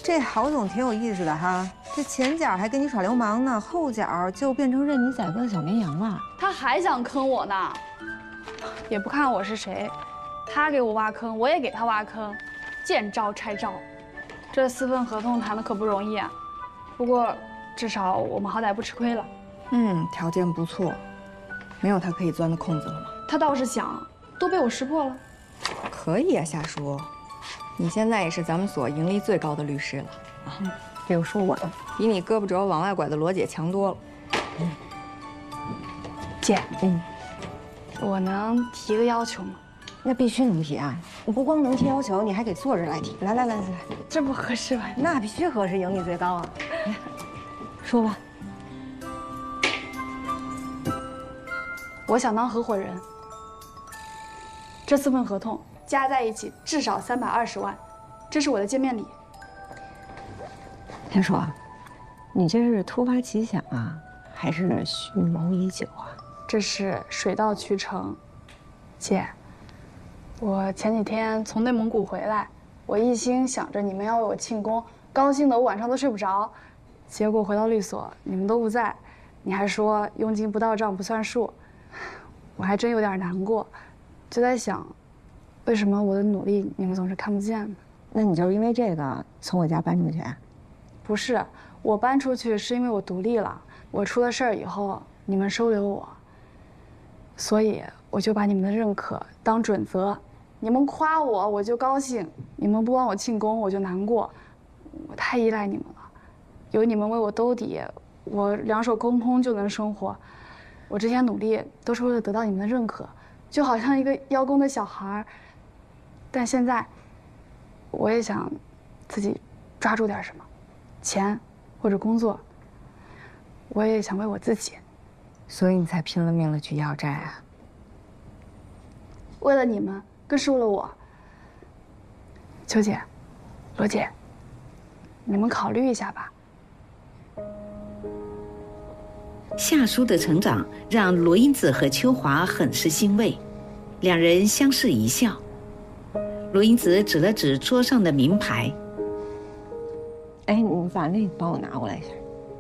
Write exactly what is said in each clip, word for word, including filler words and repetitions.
这郝总挺有意思的哈，这前脚还跟你耍流氓呢，后脚就变成任你宰割的小绵羊了。 他还想坑我呢，也不看我是谁，他给我挖坑，我也给他挖坑，见招拆招。这四份合同谈的可不容易啊，不过至少我们好歹不吃亏了。 嗯，条件不错，没有他可以钻的空子了吗？ 他倒是想，都被我识破了。 可以啊，夏叔。 你现在也是咱们所盈利最高的律师了啊！ 别又说我了， 比你胳膊肘往外拐的罗姐强多了。 嗯，姐，嗯，我能提个要求吗？ 那必须能提啊！你不光能提要求，你还得坐着来提。来来来来来， 这不合适吧？ 那必须合适，盈利最高啊！说吧。 我想当合伙人。这四份合同。 加在一起至少三百二十万，这是我的见面礼。 天硕，你这是突发奇想啊，还是蓄谋已久啊？ 这是水到渠成。姐，我前几天从内蒙古回来，我一心想着你们要为我庆功，高兴的我晚上都睡不着。结果回到律所，你们都不在，你还说佣金不到账不算数，我还真有点难过，就在想。 为什么我的努力你们总是看不见呢？ 那你就是因为这个从我家搬出去？ 不是，我搬出去是因为我独立了。我出了事儿以后，你们收留我，所以我就把你们的认可当准则。你们夸我，我就高兴；你们不帮我庆功，我就难过。我太依赖你们了，有你们为我兜底，我两手空空就能生活。我这些努力都是为了得到你们的认可，就好像一个邀功的小孩。 但现在，我也想自己抓住点什么，钱或者工作。我也想为我自己， 所以你才拼了命的去要债啊？ 为了你们，更是为了我。秋姐，罗姐，你们考虑一下吧。 夏叔的成长让罗英子和秋华很是欣慰，两人相视一笑。 罗英子指了指桌上的名牌， 哎，你把那帮我拿过来一下。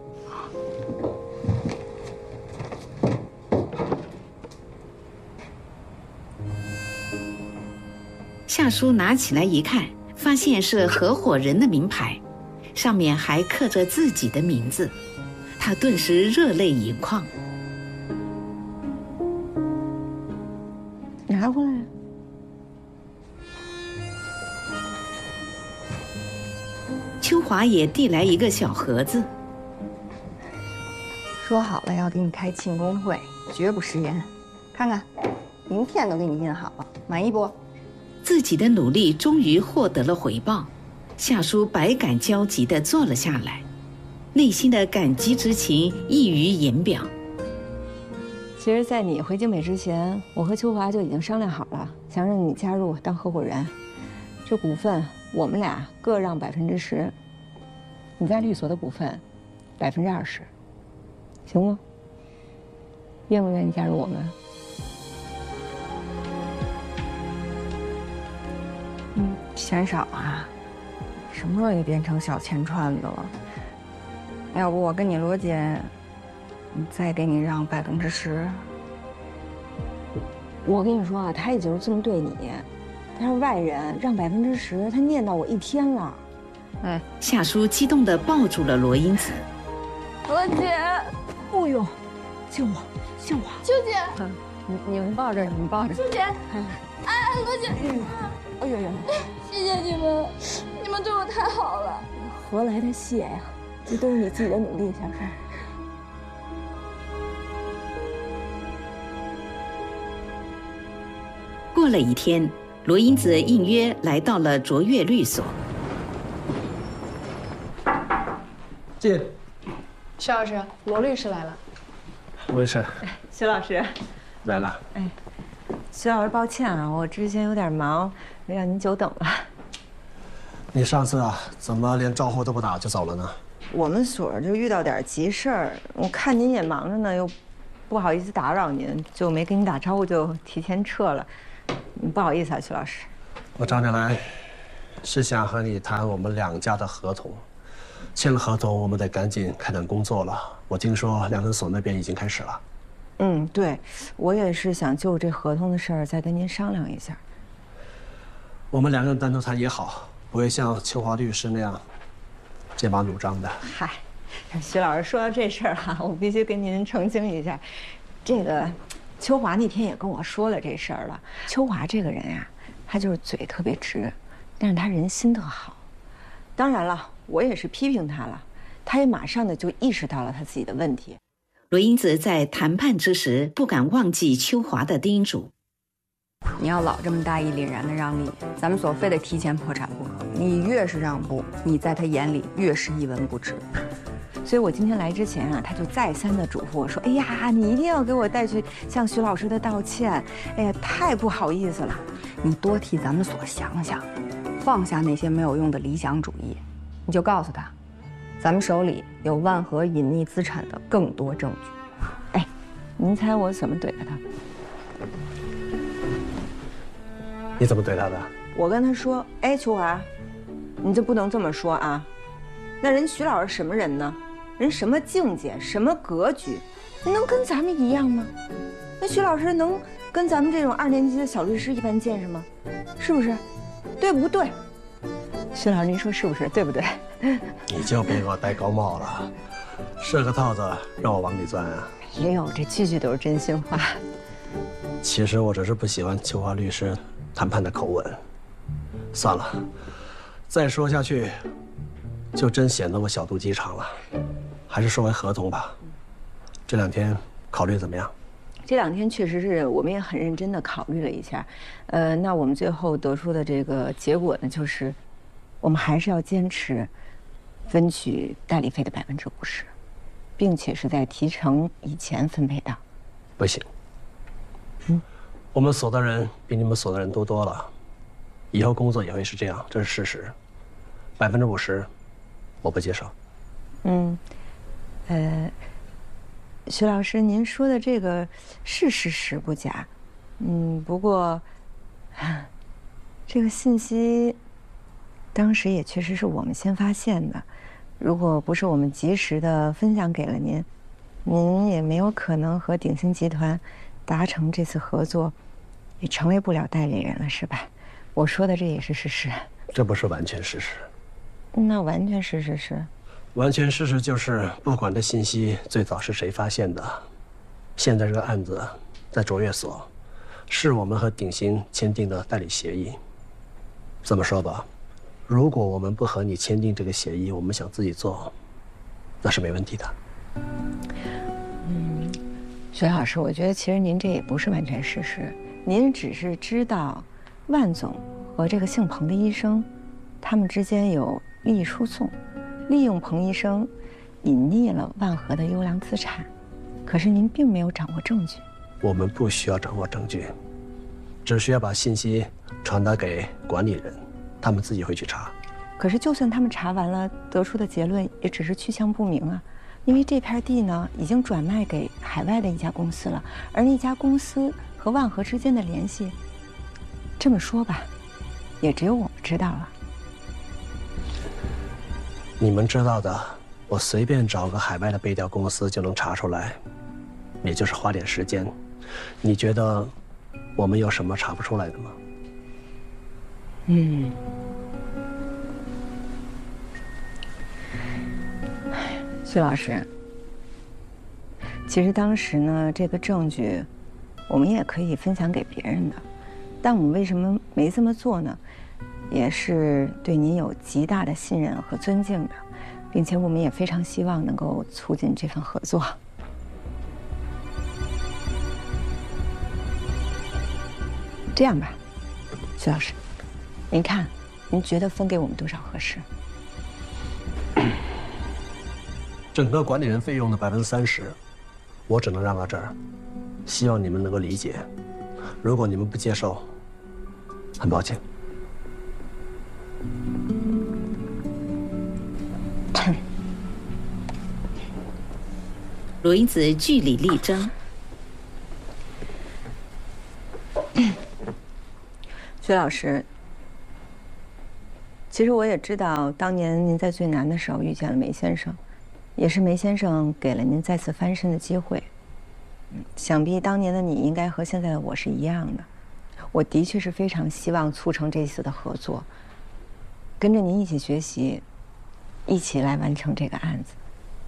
夏叔拿起来一看，发现是合伙人的名牌，上面还刻着自己的名字，他顿时热泪盈眶。 拿过来。 秋华也递来一个小盒子， 说好了要给你开庆功会，绝不食言。看看，名片都给你印好了，满意不？ 自己的努力终于获得了回报，夏叔百感交集地坐了下来，内心的感激之情溢于言表。 其实，在你回京北之前，我和秋华就已经商量好了，想让你加入当合伙人，这股份。 我们俩各让百分之十，你在律所的股份百分之二十，行吗？愿不愿意加入我们？ 嗯，嫌少啊？什么时候也变成小钱串子了？要不我跟你罗姐，再给你让百分之十。 我跟你说啊，他也就是这么对你。 他是外人，让百分之十，他念叨我一天了。 哎， 夏叔激动地抱住了罗英子。 罗姐， 哦呦，救我，救我！ 秋姐， 嗯，你你们抱着，你们抱着。 秋姐，哎，罗姐， 哎呦呦， 谢谢你们，你们对我太好了。 何来的谢呀？这都是你自己的努力，夏叔。 过了一天。 罗英子应约来到了卓越律所。 进。 徐老师，罗律师来了。 我是。 徐老师。 来了。 哎，徐老师，抱歉啊，我之前有点忙，让您久等了。 你上次啊，怎么连招呼都不打就走了呢？ 我们所就遇到点急事儿，我看您也忙着呢，又不好意思打扰您，就没跟您打招呼，就提前撤了。不好意思啊，徐老师。 我站着来， 是想和你谈我们两家的合同。签了合同，我们得赶紧开展工作了。我听说梁根所那边已经开始了。 嗯，对，我也是想就这合同的事儿再跟您商量一下。 我们两个人单独谈也好，不会像秋华律师那样剑拔弩张的。 嗨，徐老师说到这事儿哈，我必须跟您澄清一下，这个秋华那天也跟我说了这事儿了。秋华这个人呀、啊，他就是嘴特别直，但是他人心特好。当然了，我也是批评他了，他也马上的就意识到了他自己的问题。 罗英子在谈判之时不敢忘记秋华的叮嘱。 你要老这么大义凛然的让利，咱们所非得提前破产不可。你越是让步，你在他眼里越是一文不值。 所以我今天来之前啊，他就再三的嘱咐我说：“哎呀，你一定要给我带去向徐老师的道歉。哎呀，太不好意思了。 你多替咱们所想想，放下那些没有用的理想主义。你就告诉他，咱们手里有万和隐匿资产的更多证据。” 哎，您猜我怎么怼的他？ 你怎么怼他的？ 我跟他说：“哎，秋华，你这不能这么说啊！那人徐老师什么人呢？人什么境界，什么格局？能跟咱们一样吗？那徐老师能跟咱们这种二年级的小律师一般见识吗？是不是？对不对？徐老师，您说是不是？对不对？” 你就别给我戴高帽了，设个套子让我往里钻啊！ 没有，这句句都是真心话。 其实我只是不喜欢秋华律师谈判的口吻。算了，再说下去，就真显得我小肚鸡肠了。还是说回合同吧。这两天考虑怎么样？ 这两天确实是我们也很认真的考虑了一下，呃，那我们最后得出的这个结果呢，就是我们还是要坚持分取代理费的百分之五十，并且是在提成以前分配的。 不行，嗯，我们所的人比你们所的人多多了，以后工作也会是这样，这是事实。百分之五十，我不接受。 嗯，呃，徐老师，您说的这个是事实不假，嗯，不过，这个信息当时也确实是我们先发现的，如果不是我们及时的分享给了您，您也没有可能和鼎鑫集团达成这次合作，也成为不了代理人了，是吧？我说的这也是事实。 这不是完全事实。 那完全是事实。 完全事实就是，不管这信息最早是谁发现的，现在这个案子在卓越所，是我们和鼎鑫签订的代理协议。这么说吧，如果我们不和你签订这个协议，我们想自己做，那是没问题的。 嗯，徐老师，我觉得其实您这也不是完全事实，您只是知道万总和这个姓彭的医生，他们之间有利益输送。利用彭医生隐匿了万和的优良资产，可是您并没有掌握证据。 我们不需要掌握证据，只需要把信息传达给管理人，他们自己会去查。 可是就算他们查完了，得出的结论也只是去向不明啊，因为这片地呢已经转卖给海外的一家公司了，而那家公司和万和之间的联系，这么说吧，也只有我们知道了。 你们知道的，我随便找个海外的背调公司就能查出来，也就是花点时间。你觉得我们有什么查不出来的吗？ 嗯，徐老师，其实当时呢，这个证据我们也可以分享给别人的，但我们为什么没这么做呢？也是对您有极大的信任和尊敬的，并且我们也非常希望能够促进这份合作。这样吧，徐老师，您看，您觉得分给我们多少合适？ 整个管理人费用的百分之三十，我只能让到这儿，希望你们能够理解。如果你们不接受，很抱歉。 罗英子据理力争。 徐老师， 其实我也知道，当年您在最难的时候遇见了梅先生，也是梅先生给了您再次翻身的机会。想必当年的你应该和现在的我是一样的。我的确是非常希望促成这次的合作，跟着您一起学习，一起来完成这个案子。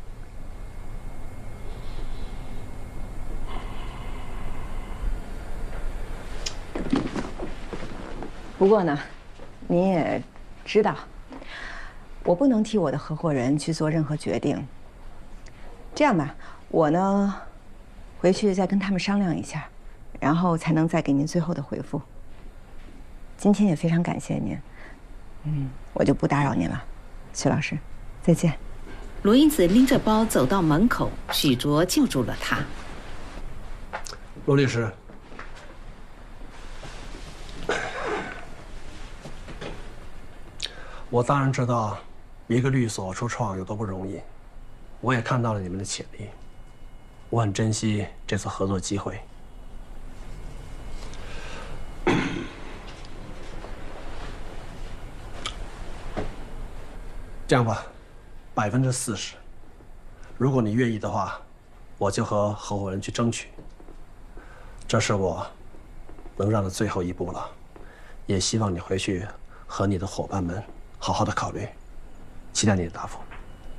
不过呢，您也知道，我不能替我的合伙人去做任何决定。这样吧，我呢，回去再跟他们商量一下，然后才能再给您最后的回复。今天也非常感谢您，嗯，我就不打扰您了，徐老师，再见。 罗英子拎着包走到门口，许卓救住了她。 罗律师，我当然知道一个律所初创有多不容易，我也看到了你们的潜力，我很珍惜这次合作机会。这样吧，百分之四十，如果你愿意的话，我就和合伙人去争取。这是我能让的最后一步了，也希望你回去和你的伙伴们好好的考虑，期待你的答复。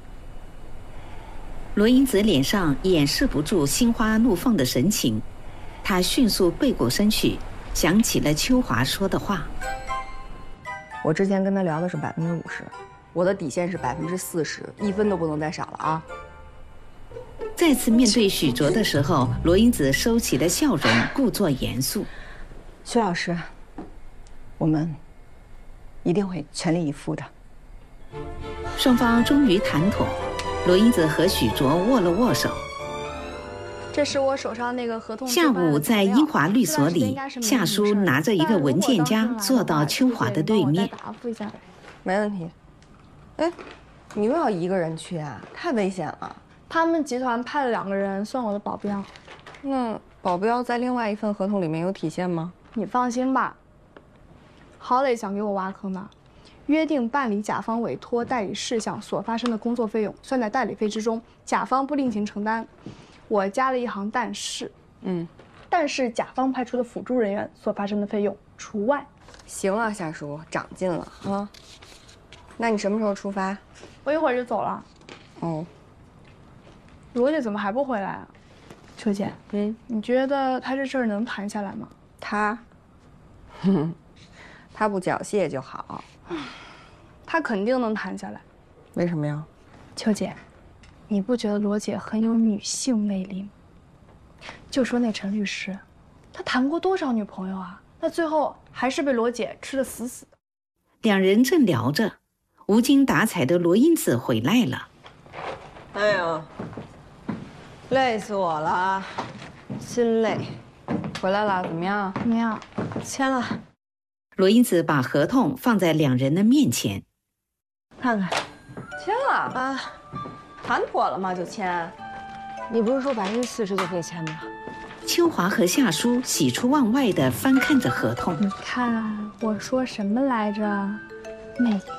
罗英子脸上掩饰不住心花怒放的神情，她迅速背过身去，想起了秋华说的话。 我之前跟他聊的是百分之五十，我的底线是百分之四十，一分都不能再少了啊！ 再次面对许卓的时候，罗英子收起了笑容，故作严肃。 徐老师，我们一定会全力以赴的。 双方终于谈妥，罗英子和许卓握了握手。 这是我手上那个合同。 下午在英华律所里，夏叔拿着一个文件夹坐到秋华的对面。 答复一下， 没问题。哎，你又要一个人去啊？太危险了。 他们集团派了两个人算我的保镖。 那保镖在另外一份合同里面有体现吗？ 你放心吧。郝磊想给我挖坑呢，约定办理甲方委托代理事项所发生的工作费用算在代理费之中，甲方不另行承担。我加了一行但是， 嗯， 但是甲方派出的辅助人员所发生的费用除外。 行啊，夏叔，长进了啊。那你什么时候出发？ 我一会儿就走了。 哦。 罗姐怎么还不回来啊？秋姐， 嗯， 你觉得他这事儿能谈下来吗？ 他，哼，他不缴械就好。 他肯定能谈下来。 为什么呀？ 秋姐，你不觉得罗姐很有女性魅力吗？就说那陈律师，他谈过多少女朋友啊？那最后还是被罗姐吃得死死的。 两人正聊着，无精打采的罗英子回来了。 哎呦，累死我了，心累。 回来了，怎么样？ 怎么样？ 签了。 罗英子把合同放在两人的面前， 看看。 签了啊？谈妥了吗？就签？ 你不是说百分之四十就可以签吗？ 秋华和夏叔喜出望外地翻看着合同。 你看我说什么来着？魅力。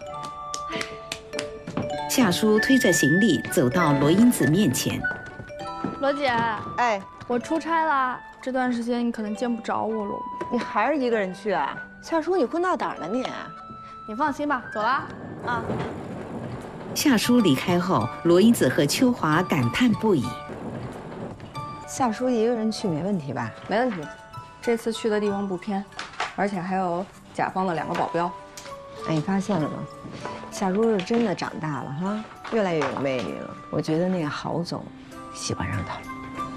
夏叔推着行李走到罗英子面前。 罗姐， 哎， 我出差了，这段时间你可能见不着我了。 你还是一个人去啊？夏叔，你混到哪儿了你？ 你放心吧，走了。啊。 夏叔离开后，罗英子和秋华感叹不已。 夏叔一个人去没问题吧？ 没问题，这次去的地方不偏，而且还有甲方的两个保镖。 哎，你发现了吗？夏叔是真的长大了哈，越来越有魅力了。我觉得那个郝总喜欢上他了。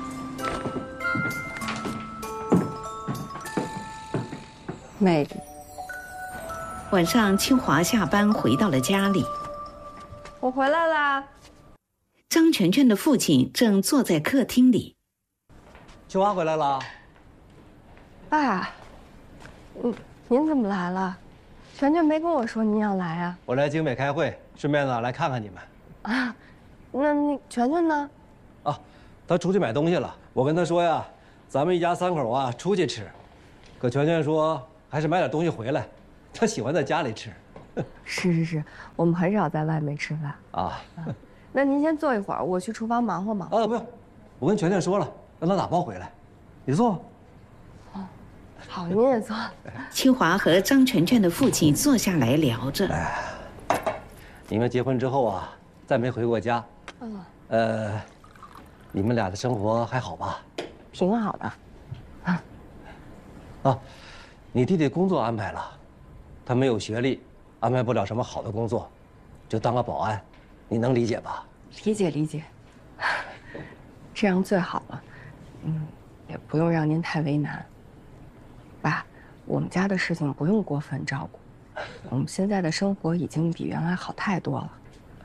魅力。 晚上，秋华下班回到了家里。 我回来啦。 张全全的父亲正坐在客厅里。 秋华回来了。 爸，嗯，您怎么来了？全全没跟我说您要来啊。 我来京北开会，顺便呢来看看你们。 啊，那那全全呢？ 啊，他出去买东西了。我跟他说呀，咱们一家三口啊出去吃。可全全说还是买点东西回来，他喜欢在家里吃。 是是是，我们很少在外面吃饭啊。 那您先坐一会儿，我去厨房忙活忙活。 啊，不用，我跟全全说了，让他打包回来。你坐。 哦，好，您也坐。 秋华和张全全的父亲坐下来聊着。 哎，你们结婚之后啊，再没回过家。 嗯。 呃，你们俩的生活还好吧？ 挺好的。啊。 啊，你弟弟工作安排了，他没有学历，安排不了什么好的工作，就当个保安，你能理解吧？ 理解理解。这样最好了，嗯，也不用让您太为难。爸，我们家的事情不用过分照顾，我们现在的生活已经比原来好太多了。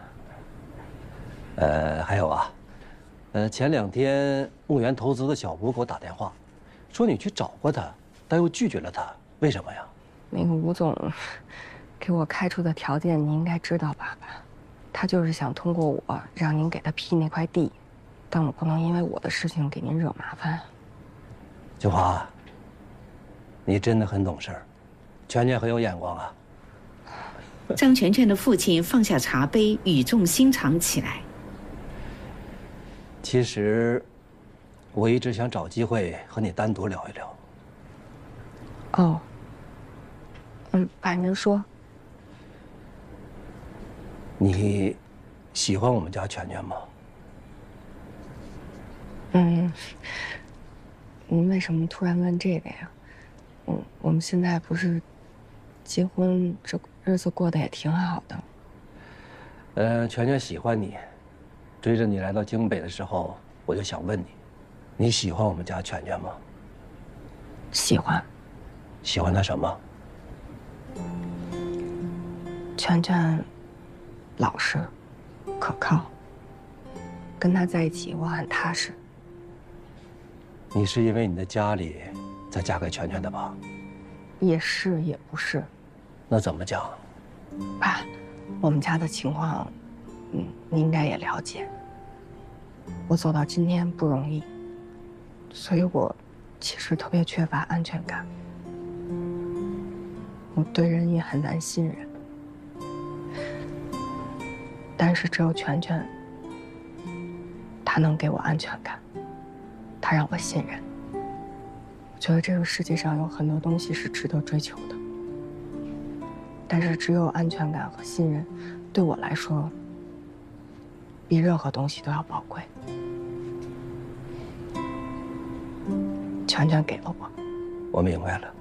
呃，还有啊，呃，前两天牧原投资的小吴给我打电话，说你去找过他，但又拒绝了他，为什么呀？ 那个吴总给我开出的条件你应该知道，爸爸，他就是想通过我让您给他批那块地，但我不能因为我的事情给您惹麻烦。 秋华，你真的很懂事儿，全全很有眼光啊。 张全全的父亲放下茶杯，语重心长起来。 其实，我一直想找机会和你单独聊一聊。 哦。嗯，爸，您说。 你喜欢我们家全全吗？ 嗯。您为什么突然问这个呀？嗯，我们现在不是结婚，这日子过得也挺好的。 呃，全全喜欢你，追着你来到京北的时候，我就想问你，你喜欢我们家全全吗？ 喜欢。 喜欢他什么？ 全全老实、可靠，跟他在一起我很踏实。 你是因为你的家里才嫁给全全的吧？ 也是也不是。 那怎么讲？ 爸，我们家的情况，嗯，你应该也了解。我走到今天不容易，所以我其实特别缺乏安全感。我对人也很难信任。但是只有全全，他能给我安全感，他让我信任。我觉得这个世界上有很多东西是值得追求的，但是只有安全感和信任，对我来说，比任何东西都要宝贵。全全给了我。 我明白了。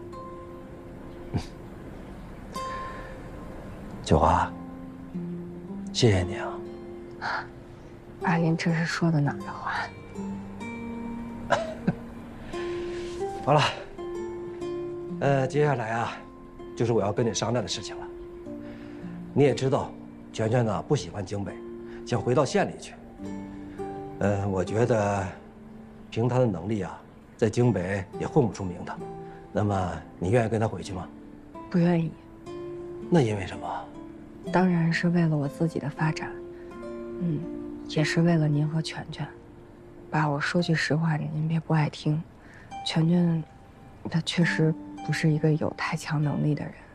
秋华，谢谢你啊。 爸，您这是说的哪儿的话？ 好了，呃，接下来啊，就是我要跟你商量的事情了。你也知道，全全呢不喜欢京北，想回到县里去。呃，我觉得，凭他的能力啊，在京北也混不出名堂。那么，你愿意跟他回去吗？ 不愿意。 那因为什么？ 当然是为了我自己的发展，嗯，也是为了您和全全。爸，我说句实话，您别不爱听。全全，他确实不是一个有太强能力的人。